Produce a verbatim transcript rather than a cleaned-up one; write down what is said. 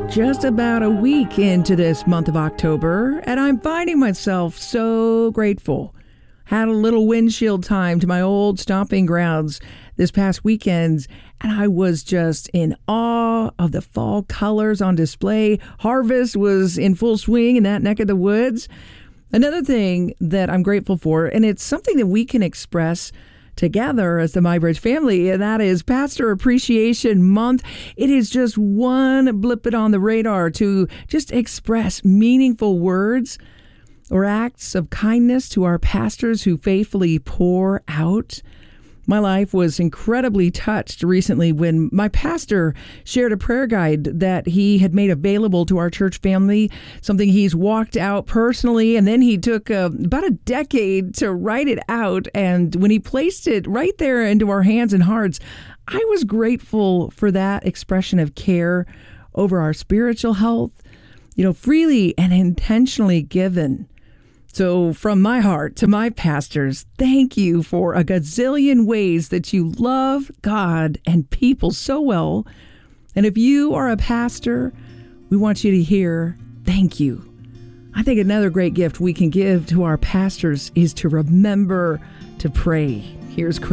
just about a week into this month of October, and I'm finding myself so grateful. Had a little windshield time to my old stomping grounds this past weekend, and I was just in awe of the fall colors on display. Harvest was in full swing in that neck of the woods. Another thing that I'm grateful for, and it's something that we can express together as the MyBridge family, and that is Pastor Appreciation Month. It is just one blip it on the radar to just express meaningful words or acts of kindness to our pastors who faithfully pour out. My life was incredibly touched recently when my pastor shared a prayer guide that he had made available to our church family, something he's walked out personally, and then he took uh, about a decade to write it out. And when he placed it right there into our hands and hearts, I was grateful for that expression of care over our spiritual health, you know, freely and intentionally given. So from my heart to my pastors, thank you for a gazillion ways that you love God and people so well. And if you are a pastor, we want you to hear thank you. I think another great gift we can give to our pastors is to remember to pray. Here's Craig.